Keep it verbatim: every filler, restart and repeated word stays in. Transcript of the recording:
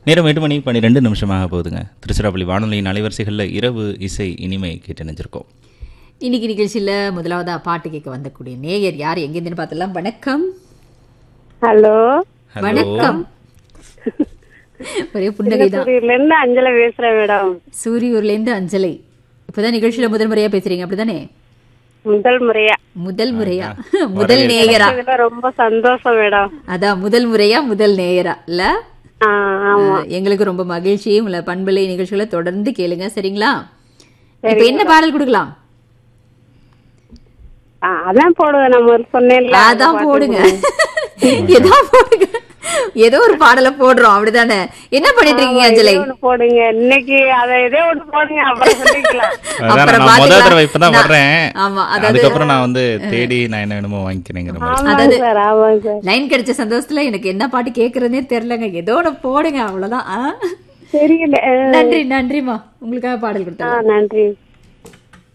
நேரம் எட்டு மணி பன்னிரெண்டு நிமிஷமாக போகுதுங்க. திருச்சிராப்பள்ளி வானொலியின் அலைவரிசைகளில் இரவு இசை இனிமை கேட்டு நினைஞ்சிருக்கோம். இன்னைக்கு நிகழ்ச்சியில் முதலாவதா பாட்டு கேட்க வந்தக்கூடிய நேயர் யார் எங்கேருந்துன்னு பார்த்துலாம். வணக்கம். ஹலோ வணக்கம். ஒரே புன்னகை தான். சூரியூர்ல அஞ்சலை பேசுறேன் மேடம். சூரியூர்ல இருந்து அஞ்சலை. இப்பதான் நிகழ்ச்சியில முதல் முறையா பேசுறீங்க அப்படிதானே? முதல் முறையா முதல் முறையா முதல் நேயரா? ரொம்ப சந்தோஷம் மேடம். அதான் முதல் முறையா முதல் நேயரா இல்ல? ஆமா, எங்களுக்கு ரொம்ப மகிழ்ச்சி. உங்களை பண்பலை நிகழ்ச்சிகளை தொடர்ந்து கேளுங்க, சரிங்களா? இப்ப என்ன பாடல் கொடுக்கலாம்? அதான் போடுவேன், நம்ம சொன்னேன். அதான் போடுங்க, ஏதோ போடுங்க, ஏதோ ஒரு பாடல போடுறோம் அப்படிதானே? என்ன பண்ணிட்டு இருக்கீங்க அஞ்சலை? போடுங்க இன்னைக்கு, அத ஏதோ ஒண்ணு போடுங்க, அப்புறம் சொல்லிக்கலாம். அப்புறம் முதல் தடவை இப்பதான் வர்றேன். ஆமா, அதுக்கப்புறம் நான் வந்து தேடி நான் என்ன வேணுமோ வாங்கிக்கிறேங்கிற மாதிரி. அதாவது லைன் கிடைச்ச சந்தோஷத்துல எனக்கு என்ன பாட்டு கேக்குறதுனே தெரியலங்க, ஏதோ ஒண்ணு போடுங்க அவ்வளவுதான். தெரியல. நன்றி நன்றிமா, உங்களுக்காக பாடல் கொடுத்தேன். நன்றி.